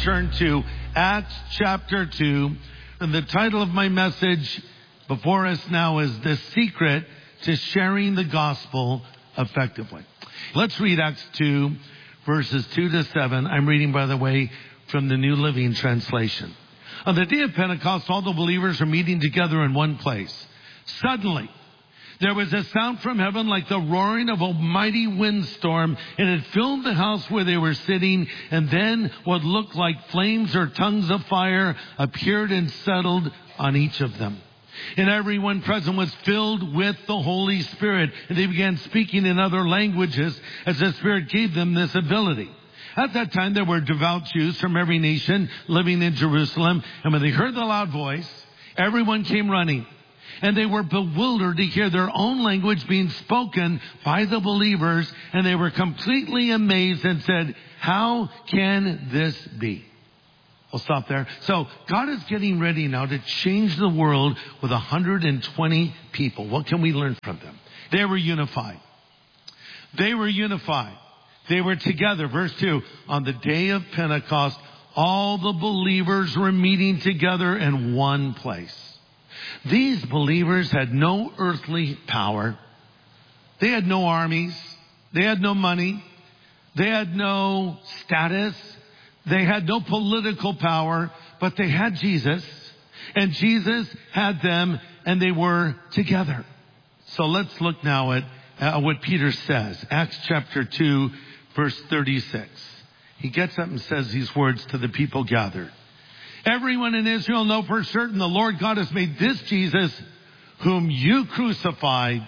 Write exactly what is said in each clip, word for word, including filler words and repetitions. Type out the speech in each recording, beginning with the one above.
turn to Acts chapter two. And the title of my message before us now is The Secret to Sharing the Gospel Effectively. Let's read Acts two, verses two to seven. I'm reading, by the way, from the New Living Translation. On the day of Pentecost, all the believers are meeting together in one place. Suddenly, there was a sound from heaven like the roaring of a mighty windstorm, and it filled the house where they were sitting. And then what looked like flames or tongues of fire appeared and settled on each of them. And everyone present was filled with the Holy Spirit. And they began speaking in other languages as the Spirit gave them this ability. At that time, there were devout Jews from every nation living in Jerusalem. And when they heard the loud voice, everyone came running. And they were bewildered to hear their own language being spoken by the believers. And they were completely amazed and said, "How can this be?" We'll stop there. So God is getting ready now to change the world with one hundred twenty people. What can we learn from them? They were unified. They were unified. They were together. Verse two, on the day of Pentecost, all the believers were meeting together in one place. These believers had no earthly power. They had no armies. They had no money. They had no status. They had no political power, but they had Jesus. And Jesus had them, and they were together. So let's look now at uh, what Peter says. Acts chapter two, verse thirty-six. He gets up and says these words to the people gathered. Everyone in Israel know for certain the Lord God has made this Jesus, whom you crucified,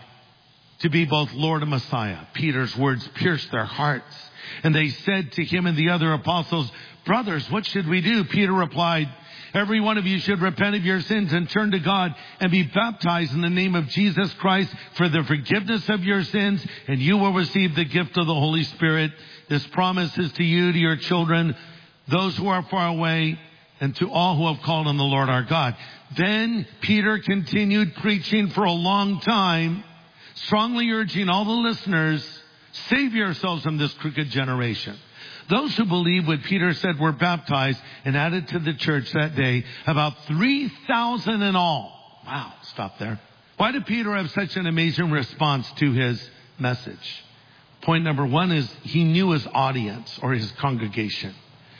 to be both Lord and Messiah. Peter's words pierced their hearts. And they said to him and the other apostles, "Brothers, what should we do?" Peter replied, "Every one of you should repent of your sins and turn to God and be baptized in the name of Jesus Christ for the forgiveness of your sins, and you will receive the gift of the Holy Spirit. This promise is to you, to your children, those who are far away, and to all who have called on the Lord our God." Then Peter continued preaching for a long time, strongly urging all the listeners, "Save yourselves from this crooked generation." Those who believed what Peter said were baptized and added to the church that day, about three thousand in all. Wow, stop there. Why did Peter have such an amazing response to his message? Point number one is he knew his audience or his congregation.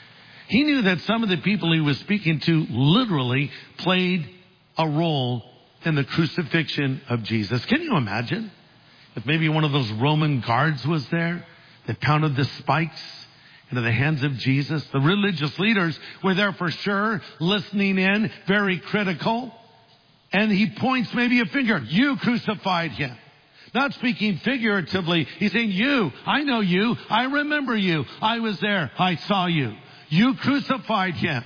He knew that some of the people he was speaking to literally played a role in the crucifixion of Jesus. Can you imagine if maybe one of those Roman guards was there that pounded the spikes into the hands of Jesus? The religious leaders were there for sure, listening in, very critical. And he points maybe a finger. "You crucified him." Not speaking figuratively. He's saying, "You, I know you. I remember you. I was there. I saw you. You crucified him."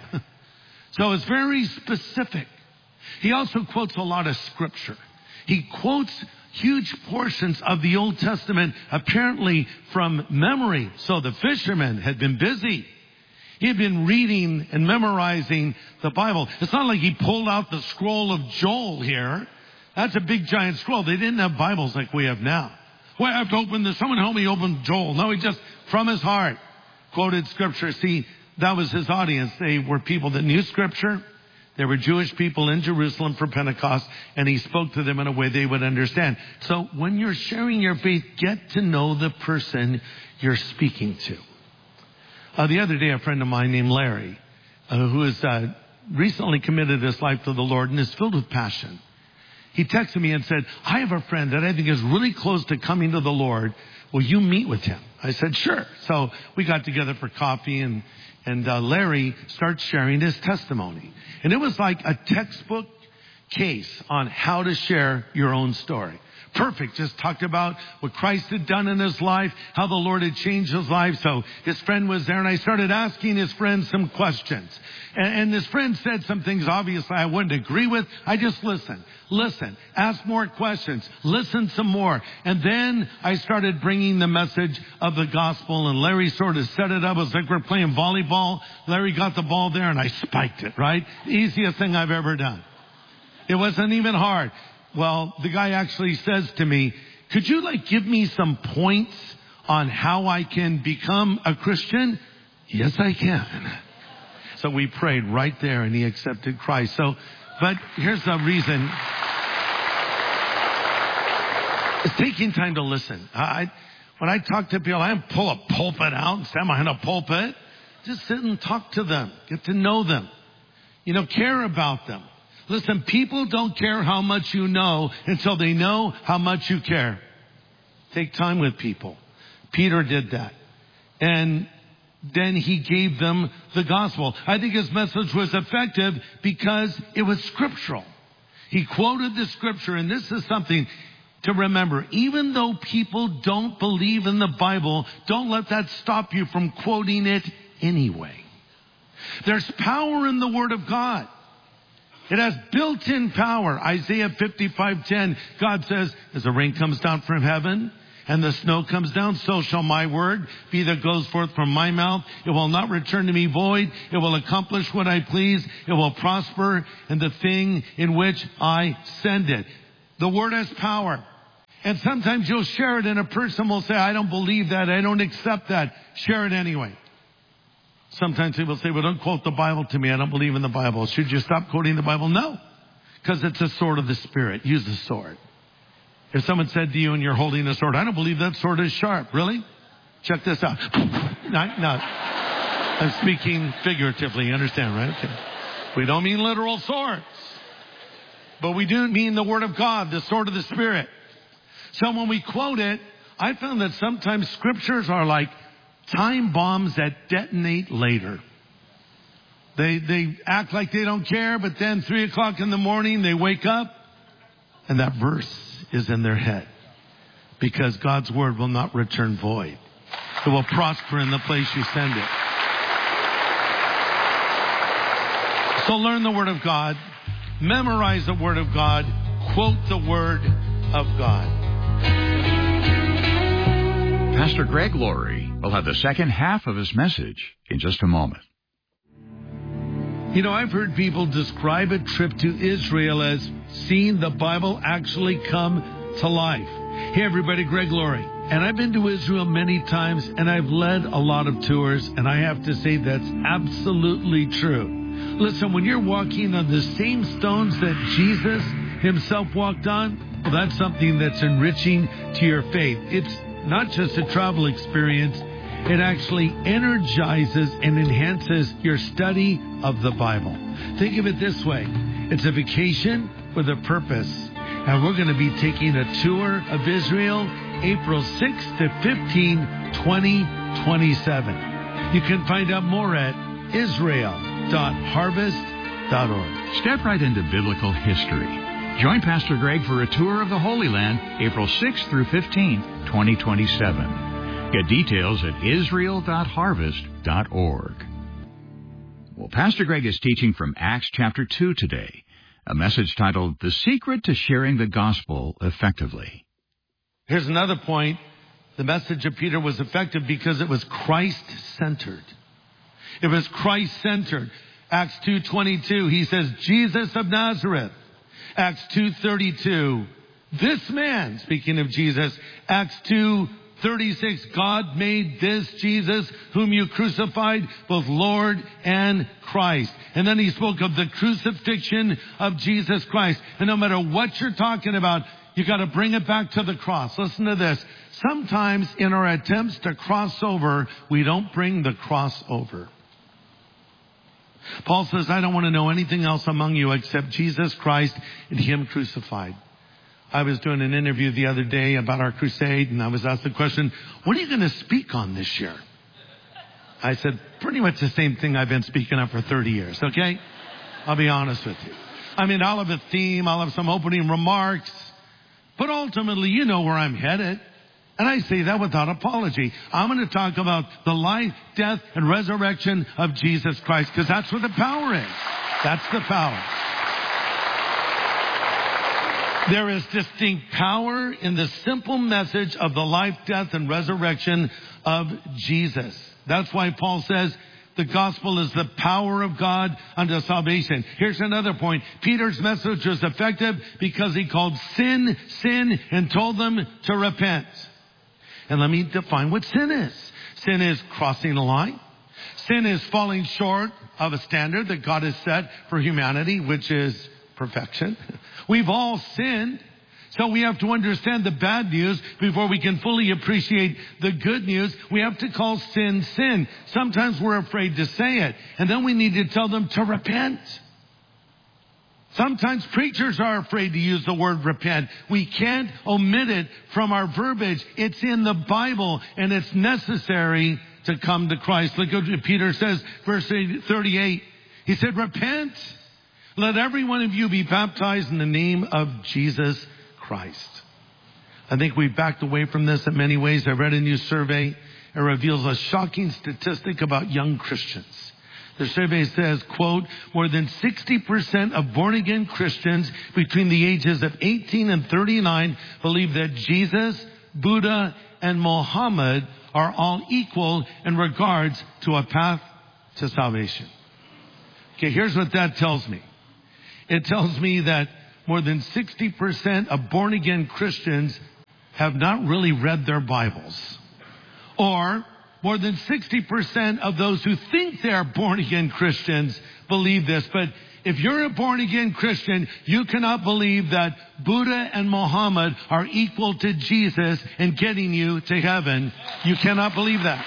So it's very specific. He also quotes a lot of scripture. He quotes huge portions of the Old Testament, apparently from memory. So the fisherman had been busy. He had been reading and memorizing the Bible. It's not like he pulled out the scroll of Joel here. That's a big giant scroll. They didn't have Bibles like we have now. Well, I have to open this. Someone help me open Joel. No, he just, from his heart, quoted scripture. See, that was his audience. They were people that knew scripture. They were Jewish people in Jerusalem for Pentecost, and he spoke to them in a way they would understand. So when you're sharing your faith, get to know the person you're speaking to. Uh, the other day, a friend of mine named Larry, uh, who has uh, recently committed his life to the Lord and is filled with passion. He texted me and said, "I have a friend that I think is really close to coming to the Lord. Will you meet with him?" I said, "Sure." So we got together for coffee, and And uh, Larry starts sharing his testimony. And it was like a textbook case on how to share your own story. Perfect. Just talked about what Christ had done in his life, how the Lord had changed his life. So his friend was there, and I started asking his friend some questions. And, and his friend said some things obviously I wouldn't agree with. I just listened. Listen. Ask more questions. Listen some more. And then I started bringing the message of the gospel, and Larry sort of set it up. It was like we're playing volleyball. Larry got the ball there, and I spiked it, right? Easiest thing I've ever done. It wasn't even hard. Well, the guy actually says to me, "Could you like give me some points on how I can become a Christian?" Yes, I can. So we prayed right there and he accepted Christ. So, but here's the reason. It's taking time to listen. I, when I talk to people, I don't pull a pulpit out and stand behind a pulpit. Just sit and talk to them. Get to know them. You know, care about them. Listen, people don't care how much you know until they know how much you care. Take time with people. Peter did that. And then he gave them the gospel. I think his message was effective because it was scriptural. He quoted the scripture, and this is something to remember. Even though people don't believe in the Bible, don't let that stop you from quoting it anyway. There's power in the Word of God. It has built-in power. Isaiah fifty-five ten, God says, as the rain comes down from heaven and the snow comes down, so shall my word be that goes forth from my mouth. It will not return to me void. It will accomplish what I please. It will prosper in the thing in which I send it. The word has power. And sometimes you'll share it and a person will say, I don't believe that. I don't accept that. Share it anyway. Sometimes people say, well, don't quote the Bible to me. I don't believe in the Bible. Should you stop quoting the Bible? No. Because it's a sword of the Spirit. Use the sword. If someone said to you and you're holding a sword, I don't believe that sword is sharp. Really? Check this out. Not, not. I'm speaking figuratively. You understand, right? Okay. We don't mean literal swords. But we do mean the Word of God, the sword of the Spirit. So when we quote it, I found that sometimes scriptures are like time bombs that detonate later. They they act like they don't care, but then three o'clock in the morning they wake up and that verse is in their head. Because God's word will not return void. It will prosper in the place you send it. So learn the Word of God. Memorize the Word of God. Quote the Word of God. Pastor Greg Laurie will have the second half of his message in just a moment. You know, I've heard people describe a trip to Israel as seeing the Bible actually come to life. Hey, everybody, Greg Laurie. And I've been to Israel many times, and I've led a lot of tours, and I have to say that's absolutely true. Listen, when you're walking on the same stones that Jesus himself walked on, well, that's something that's enriching to your faith. It's not just a travel experience. It actually energizes and enhances your study of the Bible. Think of it this way. It's a vacation with a purpose. And we're going to be taking a tour of Israel April sixth to fifteenth, twenty twenty-seven. You can find out more at israel dot harvest dot org. Step right into biblical history. Join Pastor Greg for a tour of the Holy Land April sixth through fifteenth, twenty twenty-seven. Get details at israel dot harvest dot org. Well, Pastor Greg is teaching from Acts chapter two today, a message titled, The Secret to Sharing the Gospel Effectively. Here's another point. The message of Peter was effective because it was Christ-centered. It was Christ-centered. Acts two twenty-two, he says, Jesus of Nazareth. Acts two thirty-two, this man, speaking of Jesus. Acts two thirty-six, God made this Jesus whom you crucified both Lord and Christ. And then he spoke of the crucifixion of Jesus Christ. And no matter what you're talking about, you got to bring it back to the cross. Listen to this. Sometimes in our attempts to cross over, we don't bring the cross over. Paul says, I don't want to know anything else among you except Jesus Christ and him crucified. I was doing an interview the other day about our crusade, and I was asked the question, what are you going to speak on this year? I said, pretty much the same thing I've been speaking on for thirty years, okay? I'll be honest with you. I mean, I'll have a theme, I'll have some opening remarks, but ultimately, you know where I'm headed. And I say that without apology. I'm going to talk about the life, death, and resurrection of Jesus Christ, because that's where the power is. That's the power. There is distinct power in the simple message of the life, death, and resurrection of Jesus. That's why Paul says the gospel is the power of God unto salvation. Here's another point. Peter's message was effective because he called sin, sin, and told them to repent. And let me define what sin is. Sin is crossing a line. Sin is falling short of a standard that God has set for humanity, which is perfection. We've all sinned. So we have to understand the bad news before we can fully appreciate the good news. We have to call sin, sin. Sometimes we're afraid to say it. And then we need to tell them to repent. Sometimes preachers are afraid to use the word repent. We can't omit it from our verbiage. It's in the Bible, and it's necessary to come to Christ. Look at what Peter says, verse thirty-eight. He said, repent. Let every one of you be baptized in the name of Jesus Christ. I think we've backed away from this in many ways. I read a new survey. It reveals a shocking statistic about young Christians. The survey says, quote, more than sixty percent of born-again Christians between the ages of eighteen and thirty-nine believe that Jesus, Buddha, and Muhammad are all equal in regards to a path to salvation. Okay, here's what that tells me. It tells me that more than sixty percent of born-again Christians have not really read their Bibles. Or more than sixty percent of those who think they are born-again Christians believe this. But if you're a born-again Christian, you cannot believe that Buddha and Muhammad are equal to Jesus in getting you to heaven. You cannot believe that.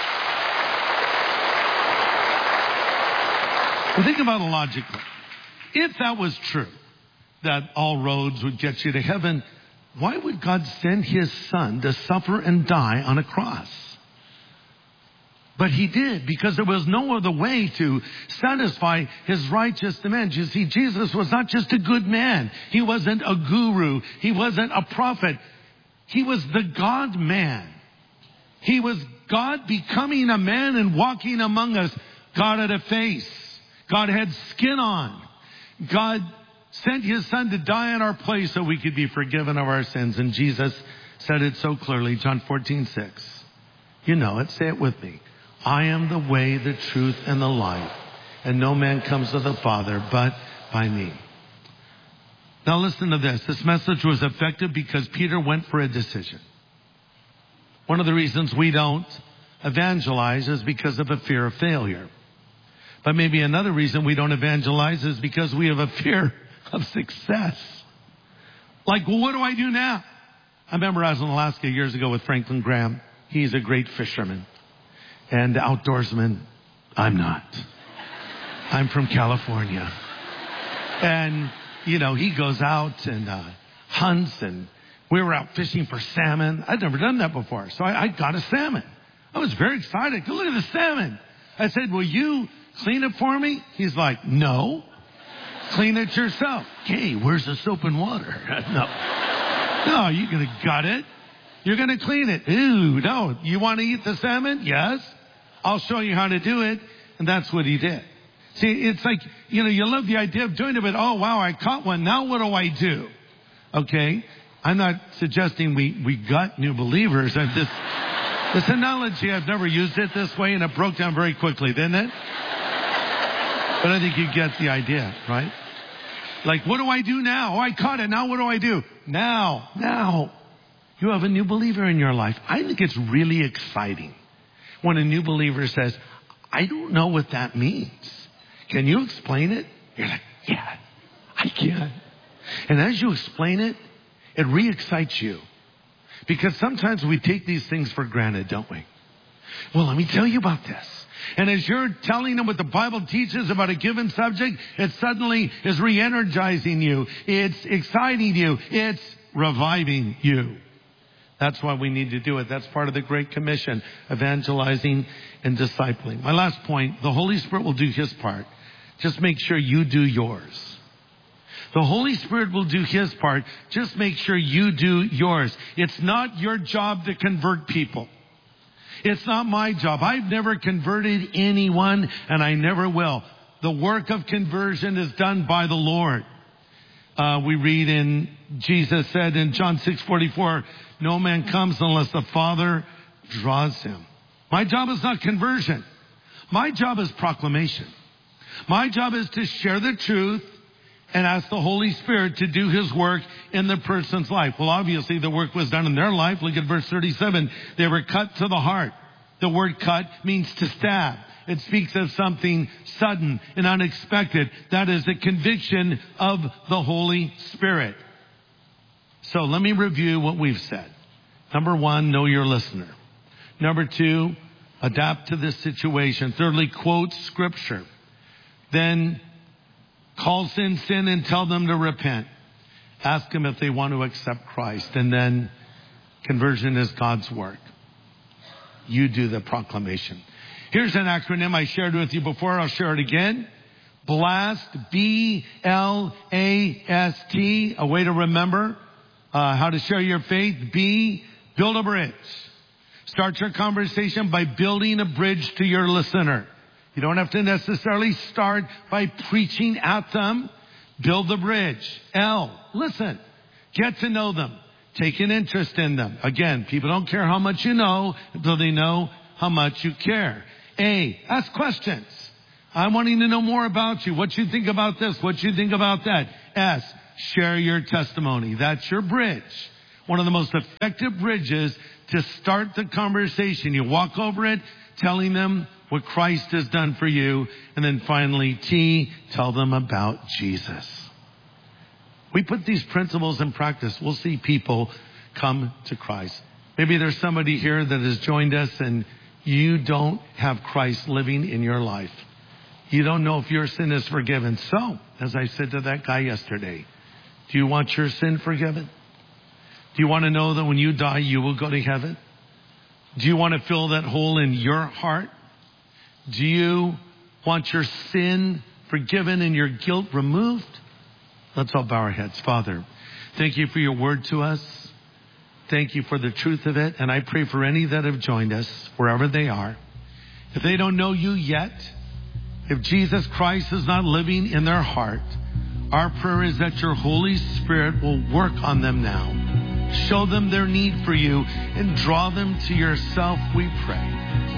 And think about it logically. If that was true, that all roads would get you to heaven, why would God send his son to suffer and die on a cross? But he did, because there was no other way to satisfy his righteous demands. You see, Jesus was not just a good man. He wasn't a guru. He wasn't a prophet. He was the God man. He was God becoming a man and walking among us. God had a face. God had skin on. God sent his son to die in our place so we could be forgiven of our sins. And Jesus said it so clearly, John fourteen six. You know it. Say it with me. I am the way, the truth, and the life, and no man comes to the Father but by me. Now listen to this. This message was effective because Peter went for a decision. One of the reasons we don't evangelize is because of a fear of failure. But maybe another reason we don't evangelize is because we have a fear of success. Like, well, what do I do now? I remember I was in Alaska years ago with Franklin Graham. He's a great fisherman and outdoorsman. I'm not. I'm from California. And, you know, he goes out and uh, hunts, and we were out fishing for salmon. I'd never done that before. So I, I got a salmon. I was very excited. Look at the salmon. I said, will you clean it for me? He's like, no. Clean it yourself. Okay, where's the soap and water? No. No, you're going to gut it. You're going to clean it. Ooh, no. You want to eat the salmon? Yes. I'll show you how to do it. And that's what he did. See, it's like, you know, you love the idea of doing it, but, oh, wow, I caught one. Now what do I do? Okay. I'm not suggesting we, we gut new believers. I've this, this analogy, I've never used it this way, and it broke down very quickly, didn't it? But I think you get the idea, right? Like, what do I do now? Oh, I caught it. Now what do I do? Now, now. You have a new believer in your life. I think it's really exciting when a new believer says, I don't know what that means. Can you explain it? You're like, yeah, I can. And as you explain it, it re-excites you. Because sometimes we take these things for granted, don't we? Well, let me tell you about this. And as you're telling them what the Bible teaches about a given subject, it suddenly is re-energizing you. It's exciting you. It's reviving you. That's why we need to do it. That's part of the Great Commission, evangelizing and discipling. My last point, the Holy Spirit will do his part. Just make sure you do yours. The Holy Spirit will do his part. Just make sure you do yours. It's not your job to convert people. It's not my job. I've never converted anyone, and I never will. The work of conversion is done by the Lord. Uh, we read in, Jesus said in John six forty-four, no man comes unless the Father draws him. My job is not conversion. My job is proclamation. My job is to share the truth and ask the Holy Spirit to do his work in the person's life. Well, obviously the work was done in their life. Look at verse thirty-seven. They were cut to the heart. The word cut means to stab. It speaks of something sudden and unexpected. That is the conviction of the Holy Spirit. So let me review what we've said. Number one, know your listener. Number two, adapt to this situation. Thirdly, quote Scripture. Then call sin sin and tell them to repent. Ask them if they want to accept Christ. And then conversion is God's work. You do the proclamation. Here's an acronym I shared with you before. I'll share it again. BLAST, B L A S T, a way to remember uh, how to share your faith. B, build a bridge. Start your conversation by building a bridge to your listener. You don't have to necessarily start by preaching at them. Build the bridge. L, listen. Get to know them. Take an interest in them. Again, people don't care how much you know until they know how much you care. A, ask questions. I'm wanting to know more about you. What you think about this? What you think about that? S, share your testimony. That's your bridge. One of the most effective bridges to start the conversation. You walk over it, telling them what Christ has done for you. And then finally, T, tell them about Jesus. We put these principles in practice. We'll see people come to Christ. Maybe there's somebody here that has joined us and you don't have Christ living in your life. You don't know if your sin is forgiven. So, as I said to that guy yesterday, do you want your sin forgiven? Do you want to know that when you die, you will go to heaven? Do you want to fill that hole in your heart? Do you want your sin forgiven and your guilt removed? Let's all bow our heads. Father, thank you for your word to us. Thank you for the truth of it. And I pray for any that have joined us, wherever they are. If they don't know you yet, if Jesus Christ is not living in their heart, our prayer is that your Holy Spirit will work on them now. Show them their need for you and draw them to yourself, we pray.